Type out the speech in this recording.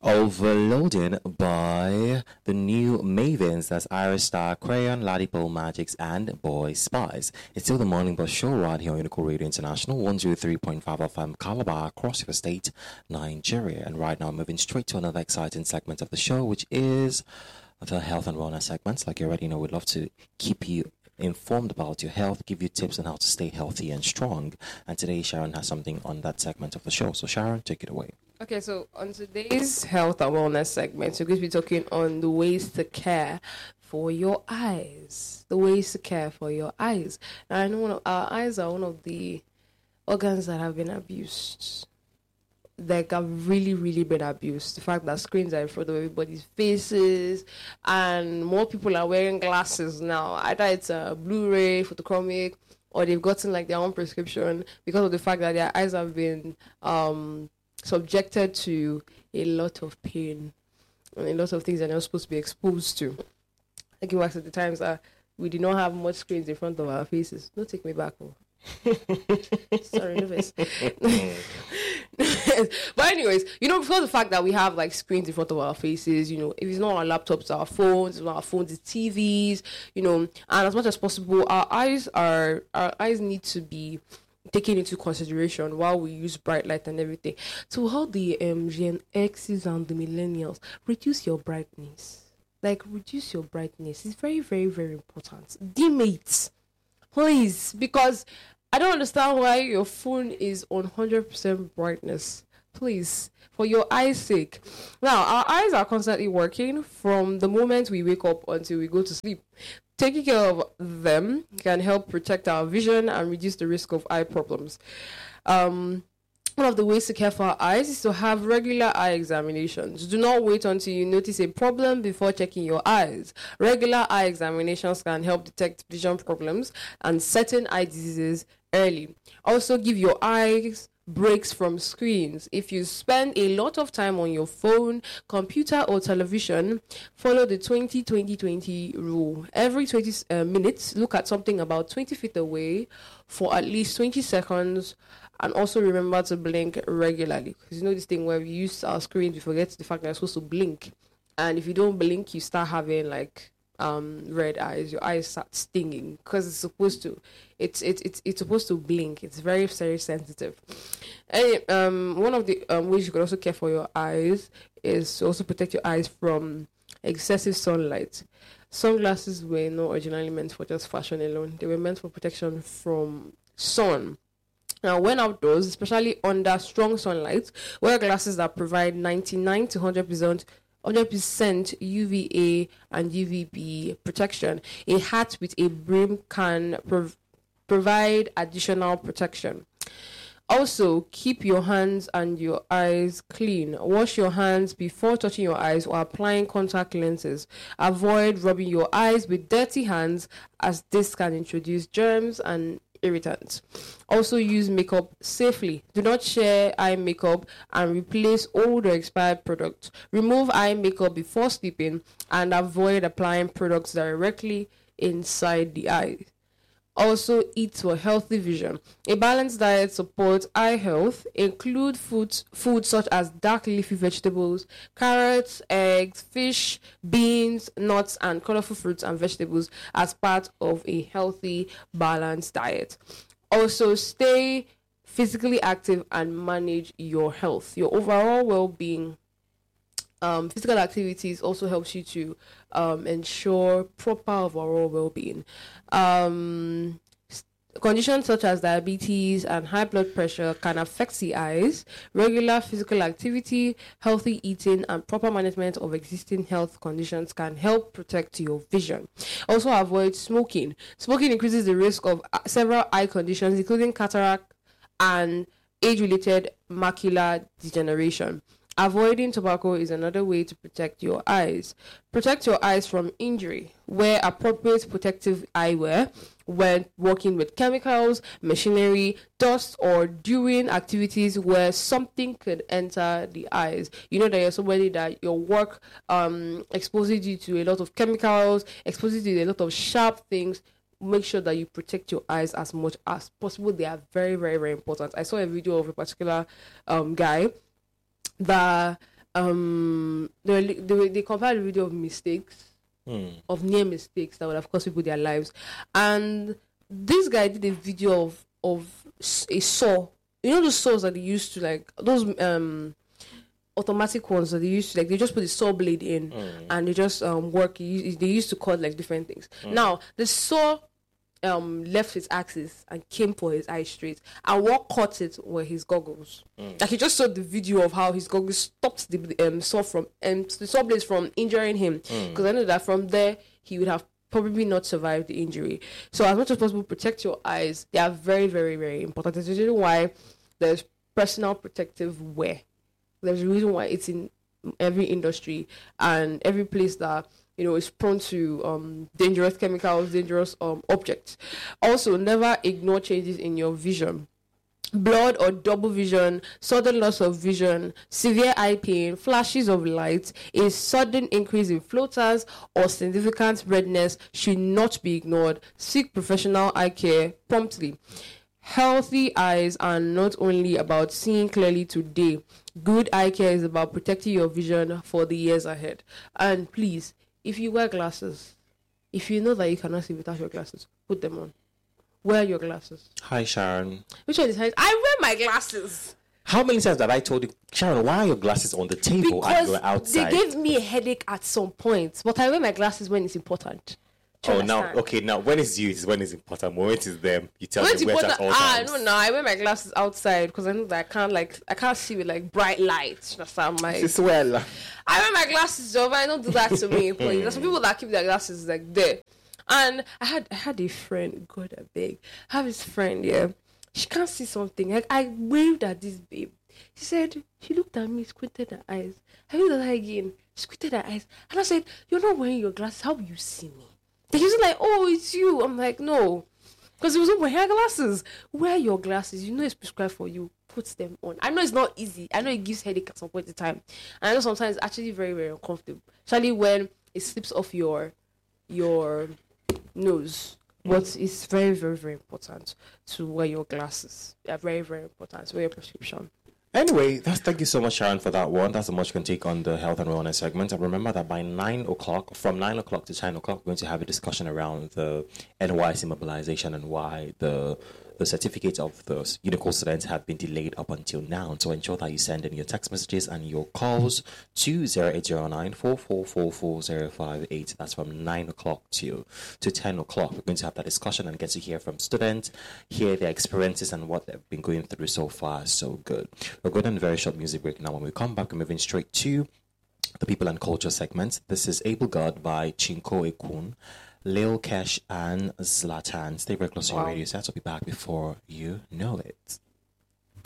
Overloading by the new Mavens, that's Iris Star, Crayon, Ladipo Magics, and Boy Spies. It's still the Morning Bus Show right here on Unico Radio International, 103.5 FM Calabar, across your state, Nigeria. And right now, moving straight to another exciting segment of the show, which is the health and wellness segments. Like you already know, we'd love to keep you informed about your health, give you tips on how to stay healthy and strong. And today, Sharon has something on that segment of the show. So, Sharon, take it away. Okay, so on today's health and wellness segment, we're going to be talking on the ways to care for your eyes. The ways to care for your eyes. Now, I know our eyes are one of the organs that have been abused. They have really, really been abused. The fact that screens are in front of everybody's faces and more people are wearing glasses now. Either it's a Blu-ray, photochromic, or they've gotten like their own prescription because of the fact that their eyes have been subjected to a lot of pain and a lot of things they're not supposed to be exposed to. Like back to the times that we did not have much screens in front of our faces. Don't take me back. Sorry, nervous. But anyways, because the fact that we have like screens in front of our faces, if it's not our laptops, our phones, if not our phones, it's TVs, and as much as possible, our eyes need to be taken into consideration while we use bright light and everything. To how the Gen X's and the millennials, reduce your brightness. Reduce your brightness. It's very, very, very important. Dim it, please, because I don't understand why your phone is on 100% brightness. Please, for your eyes' sake. Now, our eyes are constantly working from the moment we wake up until we go to sleep. Taking care of them can help protect our vision and reduce the risk of eye problems. One of the ways to care for our eyes is to have regular eye examinations. Do not wait until you notice a problem before checking your eyes. Regular eye examinations can help detect vision problems and certain eye diseases early. Also, give your eyes breaks from screens. If you spend a lot of time on your phone, computer, or television, follow the 20-20-20 rule. Every 20 minutes, look at something about 20 feet away for at least 20 seconds, and also remember to blink regularly. Because this thing where we use our screens, we forget the fact that we're supposed to blink. And if you don't blink, you start having red eyes. Your eyes start stinging because it's supposed to. It's supposed to blink. It's very, very sensitive. And one of the ways you can also care for your eyes is to also protect your eyes from excessive sunlight. Sunglasses were not originally meant for just fashion alone. They were meant for protection from sun. Now, when outdoors, especially under strong sunlight, wear glasses that provide 99 to 100% UVA and UVB protection. A hat with a brim can provide additional protection. Also, keep your hands and your eyes clean. Wash your hands before touching your eyes or applying contact lenses. Avoid rubbing your eyes with dirty hands, as this can introduce germs and irritants. Also, use makeup safely. Do not share eye makeup and replace old or expired products. Remove eye makeup before sleeping and avoid applying products directly inside the eye. Also, eat for healthy vision. A balanced diet supports eye health. Include foods such as dark leafy vegetables, carrots, eggs, fish, beans, nuts, and colorful fruits and vegetables as part of a healthy, balanced diet. Also, stay physically active and manage your health. Your overall well-being. Physical activities also helps you to ensure proper overall well-being. Conditions such as diabetes and high blood pressure can affect the eyes. Regular physical activity, healthy eating, and proper management of existing health conditions can help protect your vision. Also, avoid smoking. Smoking increases the risk of several eye conditions, including cataract and age-related macular degeneration. Avoiding tobacco is another way to protect your eyes. Protect your eyes from injury. Wear appropriate protective eyewear when working with chemicals, machinery, dust, or during activities where something could enter the eyes. You know that you're somebody that your work exposes you to a lot of chemicals, exposes you to a lot of sharp things. Make sure that you protect your eyes as much as possible. They are very, very, very important. I saw a video of a particular guy that they compared the video of mistakes, of near mistakes that would have cost people their lives, and this guy did a video of a saw. You know those saws that they used to, like those automatic ones that they used to, like, they just put the saw blade in and they just work. They used to cut like different things. Now the saw left his axis and came for his eye straight, and what caught it were his goggles. Like, he just saw the video of how his goggles stopped the saw from the saw blades from injuring him, because I know that from there he would have probably not survived the injury. So as much as possible, protect your eyes. They are very, very, very important. There's a reason why there's personal protective wear. There's a reason why it's in every industry and every place that, you know, is prone to dangerous chemicals, dangerous objects. Also, never ignore changes in your vision. Blurred or double vision, sudden loss of vision, severe eye pain, flashes of light, a sudden increase in floaters, or significant redness should not be ignored. Seek professional eye care promptly. Healthy eyes are not only about seeing clearly today. Good eye care is about protecting your vision for the years ahead. And please, if you wear glasses, if you know that you cannot see without your glasses, put them on. Wear your glasses. Hi, Sharon. Which one is hers? I wear my glasses. How many times have I told you, Sharon, why are your glasses on the table and you're outside? They gave me a headache at some point, but I wear my glasses when it's important. Now when it's you, it's when it's important. When it is them, you tell them where at all times. No, I wear my glasses outside because I know that I can't see with like bright lights. I wear my glasses over. I don't do that to me. There's some people that keep their glasses like there. And I had a friend, God I beg. I have this friend, yeah. She can't see something. Like, I waved at this babe. She said, she looked at me, squinted her eyes. I looked at her again, squinted her eyes. And I said, you're not wearing your glasses. How will you see me? And she was like, oh, it's you. I'm like, no. Because it wasn't wearing her glasses. Wear your glasses. You know it's prescribed for you. Put them on. I know it's not easy. I know it gives headache at some point in time. And I know sometimes it's actually very, very uncomfortable. Especially when it slips off your nose. But it's very, very, very important to wear your glasses. They are very, very important to wear your prescription. Anyway, thank you so much, Sharon, for that one. That's how much you can take on the health and wellness segment. And remember that by 9 o'clock, from 9 o'clock to 10 o'clock, we're going to have a discussion around the NYSC mobilization and why the certificates of the Unical students have been delayed up until now. So ensure that you send in your text messages and your calls to 0809 4444058. That's from 9 o'clock to 10 o'clock. We're going to have that discussion and get to hear from students, hear their experiences and what they've been going through so far. So good. We're going on a very short music break now. When we come back, we're moving straight to the people and culture segment. This is Able God by Chinko Ekun, Lil Kesh and Zlatan. Stay very close to your radio set. I'll be back before you know it.